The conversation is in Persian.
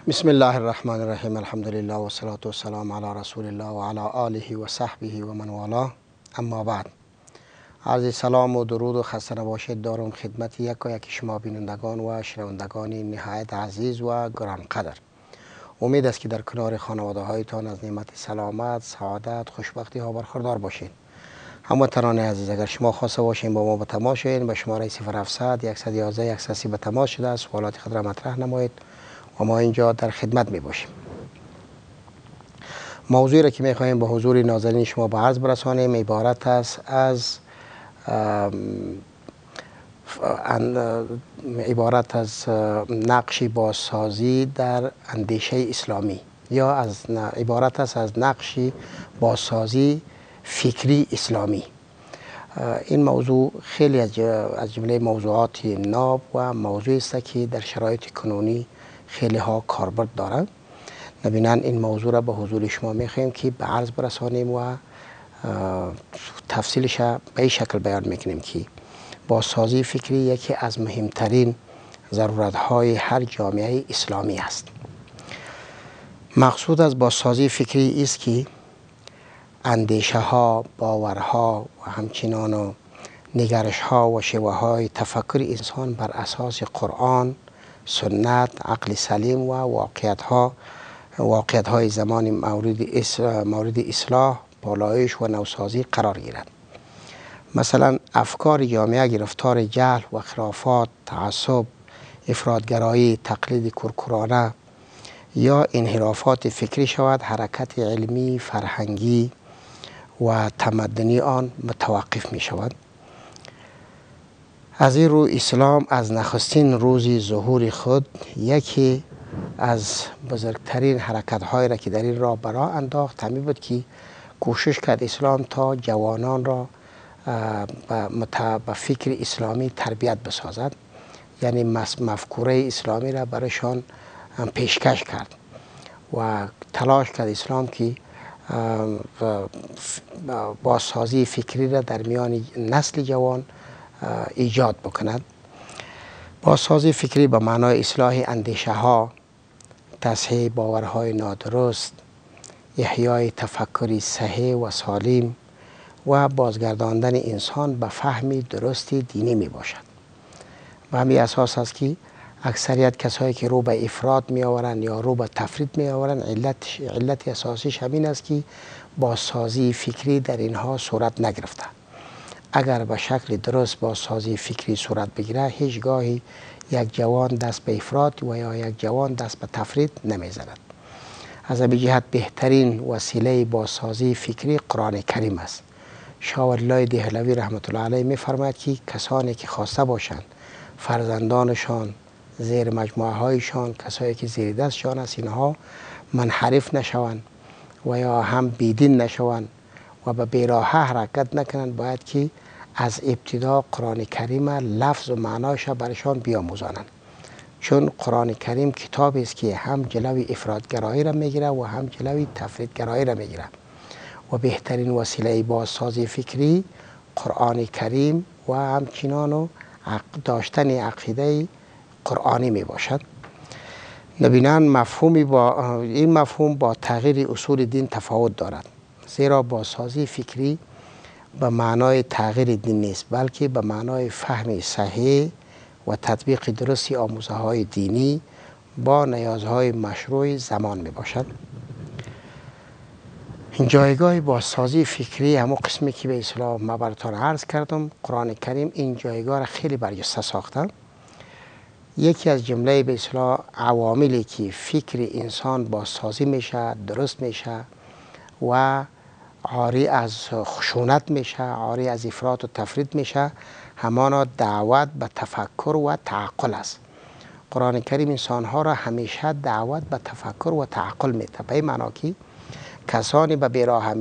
بسم الله الرحمن الرحیم. الحمد لله و الصلاة و السلام علی رسول الله و علی آله و صحبه و من والاه. اما بعد، عرض سلام و درود و خسته نباشید دارم خدمت یکی شما بینندگان و شنوندگان نهایت عزیز و گرانقدر. امید است که در کنار خانواده هایتان از نعمت سلامت، سعادت، خوشبختی ها برخوردار باشید. هموطنان عزیز، اگر شما خواسته باشین با ما به تماس شوید، به شماره 0700 111 130 به تماس شده سوالات خود را مطرح نمایید و ما اینجا در خدمت می باشیم. موضوعی را که می خواهیم به حضور ناظرین شما به عرض برسانیم عبارت است از نقش بازسازی در اندیشه اسلامی، یا عبارت است از نقش بازسازی فکری اسلامی. این موضوع خیلی از جمله موضوعات ناب و موضوعی است که در شرایط کنونی خیلی ها کاربرد دارند. نبینن این موضوع را به حضور شما میخواهیم که به عرض برسانیم و تفصیلش به این شکل بیان میکنیم که بازسازی فکری یکی از مهمترین ضرورت‌های هر جامعه اسلامی است. مقصود از بازسازی فکری است که اندیشه ها، باورها و همچنان نگرش ها و شیوه های تفکر انسان بر اساس قرآن، سنت، عقل سلیم و واقعیت های زمان مورد اصلاح، پالایش و نوسازی قرار گیرد. مثلا افکار جامعه گرفتار جهل و خرافات، تعصب، افراطگرایی، تقلید کورکورانه یا انحرافات فکری شود، حرکت علمی، فرهنگی و تمدنی آن متوقف می شود. از این رو اسلام از نخستین روزی ظهور خود یکی از بزرگترین حرکت هایی را که در این راه برا انداخت همین بود که کوشش کرد اسلام تا جوانان را به فکر اسلامی تربیت بسازد، یعنی مفکوره اسلامی را برایشان پیشکش کرد و تلاش کرد اسلام که بازسازی فکری را در میان نسل جوان ایجاد بکند. بازسازی فکری به معنای اصلاح اندیشه ها، تصحیح باورهای نادرست، احیای تفکری صحیح و سالم و بازگرداندن انسان به فهم درست دینی می باشد. و همین اساس است که اکثریت کسایی که رو به افراط می آورند یا رو به تفرید می آورند، علت اساسیش همین است که بازسازی فکری در اینها صورت نگرفته. اگر به شکل درست بازسازی فکری صورت بگیره، هیچگاهی یک جوان دست به افراط و یا یک جوان دست به تفرید نمی زند. از این جهت بهترین وسیله بازسازی فکری قرآن کریم است. شاه ولی الله دهلوی رحمت الله علیه می فرماید که کسانی که خواسته باشند فرزندانشان، زیر مجموعه هایشان، کسایی که زیر دستشان است، اینها منحرف نشوند و یا هم بیدین نشوند و به بیراهه حرکت نکنند، باید که از ابتدا قرآن کریم لفظ و معناش برشان بیاموزانند. چون قرآن کریم کتابی است که هم جلوی افراطگرایی را میگیره و هم جلوی تفریطگرایی را میگیره و بهترین وسیله بازسازی فکری قرآن کریم و همچنان داشتن عقیده قرآنی می باشد. نبینان این مفهوم با تغییر اصول دین تفاوت دارد، زیرا بازسازی فکری به معنای تغییر دین نیست، بلکه به معنای فهم صحیح و تطبیق درستی آموزه های دینی با نیازهای مشروع زمان می باشد. این جایگاه بازسازی فکری همون قسمی که به اصطلاح ما براتون عرض کردم، قرآن کریم این جایگاه را خیلی برجسته ساخته. یکی از جمله به اصطلاح عواملی که فکر انسان بازسازی میشه، درست میشه و عاری از خشونت میشه، عاری از افراط و تفرید میشه، همانا دعوت به تفکر و تعقل است. قرآن کریم انسانها را همیشه دعوت به تفکر و تعقل میده، به این معنا که کسانی به بیراه